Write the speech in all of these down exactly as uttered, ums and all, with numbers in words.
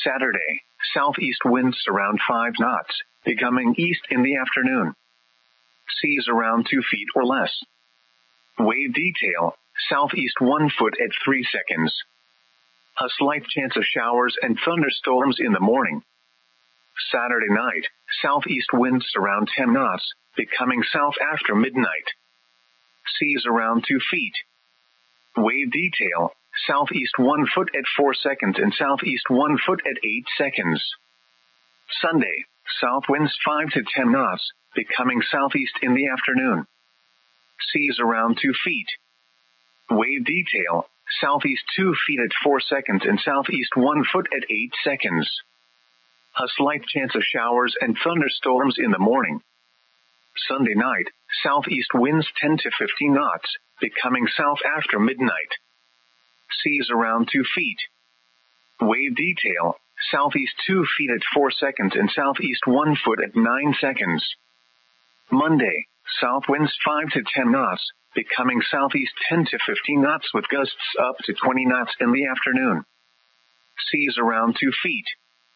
Saturday, southeast winds around five knots, becoming east in the afternoon. Seas around two feet or less. Wave detail, southeast one foot at three seconds. A slight chance of showers and thunderstorms in the morning. Saturday night, southeast winds around ten knots, becoming south after midnight. Seas around two feet. Wave detail, southeast one foot at four seconds and southeast one foot at eight seconds. Sunday, south winds five to ten knots, becoming southeast in the afternoon. Seas around two feet. Wave detail, southeast two feet at four seconds and southeast one foot at eight seconds. A slight chance of showers and thunderstorms in the morning. Sunday night, southeast winds ten to fifteen knots, becoming south after midnight. Seas around two feet. Wave detail, southeast two feet at four seconds and southeast one foot at nine seconds. Monday, south winds five to ten knots, becoming southeast ten to fifteen knots with gusts up to twenty knots in the afternoon. Seas around two feet.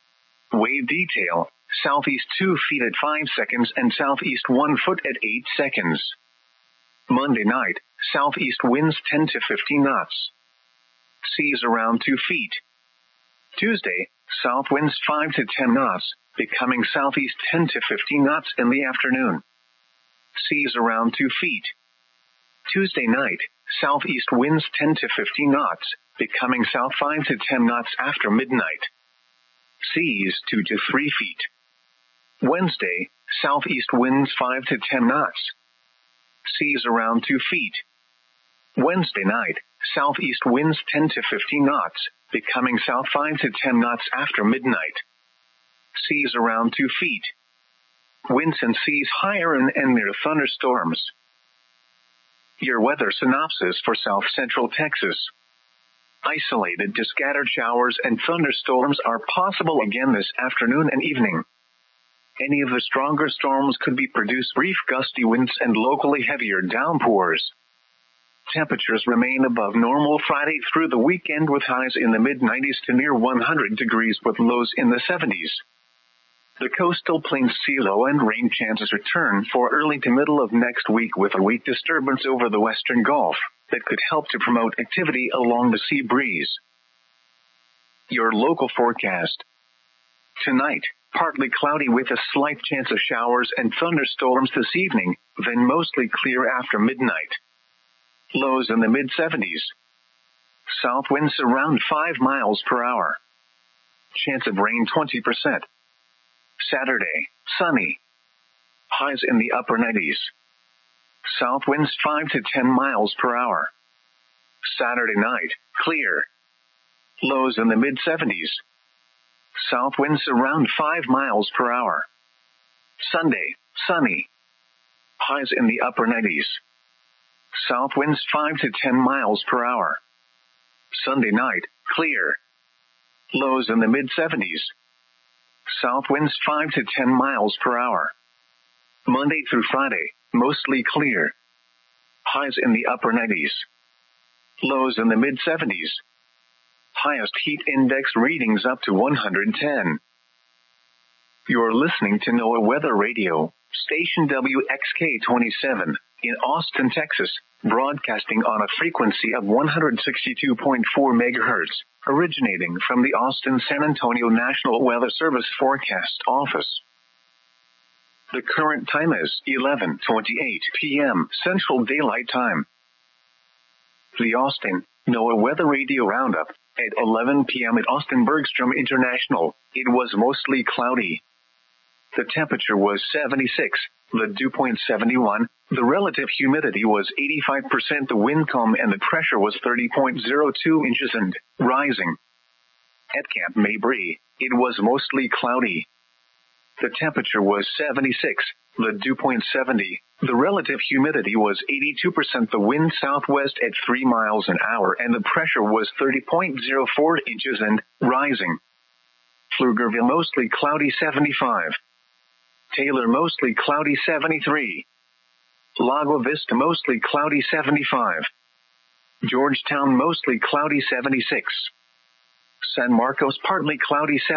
Wave detail, southeast two feet at five seconds and southeast one foot at eight seconds. Monday night, southeast winds ten to fifteen knots. Seas around two feet. Tuesday, south winds five to ten knots, becoming southeast ten to fifteen knots in the afternoon. Seas around two feet. Tuesday night, southeast winds ten to fifteen knots, becoming south five to ten knots after midnight. Seas two to three feet. Wednesday, southeast winds five to ten knots. Seas around two feet. Wednesday night, southeast winds ten to fifteen knots, becoming south five to ten knots after midnight. Seas around two feet. Winds and seas higher and, and near thunderstorms. Your weather synopsis for south central Texas. Isolated to scattered showers and thunderstorms are possible again this afternoon and evening. Any of the stronger storms could be produce brief gusty winds and locally heavier downpours. Temperatures remain above normal Friday through the weekend with highs in the mid nineties to near one hundred degrees with lows in the seventies. The coastal plains see low and rain chances return for early to middle of next week with a weak disturbance over the western Gulf that could help to promote activity along the sea breeze. Your local forecast. Tonight, partly cloudy with a slight chance of showers and thunderstorms this evening, then mostly clear after midnight. Lows in the mid seventies. South winds around five miles per hour. Chance of rain twenty percent. Saturday, sunny. Highs in the upper nineties. South winds five to ten miles per hour. Saturday night, clear. Lows in the mid seventies. South winds around five miles per hour. Sunday, sunny. Highs in the upper nineties. South winds five to ten miles per hour. Sunday night, clear. Lows in the mid seventies. South winds five to ten miles per hour. Monday through Friday, mostly clear. Highs in the upper nineties. Lows in the mid seventies. Highest heat index readings up to one hundred ten. You're listening to NOAA Weather Radio, station W X K twenty-seven, in Austin, Texas, broadcasting on a frequency of one hundred sixty-two point four megahertz, originating from the Austin San Antonio National Weather Service Forecast Office. The current time is eleven twenty-eight p.m. Central Daylight Time. The Austin NOAA Weather Radio Roundup. At eleven p.m. at Austin Bergstrom International, it was mostly cloudy. The temperature was seventy-six, the dew point seventy-one, the relative humidity was eighty-five percent, the wind calm and the pressure was thirty point zero two inches and rising. At Camp Mabry, it was mostly cloudy. The temperature was seventy-six, the dew point seventy, the relative humidity was eighty-two percent, the wind southwest at three miles an hour and the pressure was thirty point zero four inches and rising. Pflugerville mostly cloudy seventy-five. Taylor mostly cloudy seventy-three. Lago Vista mostly cloudy seventy-five. Georgetown mostly cloudy seventy-six. San Marcos partly cloudy seventy-five.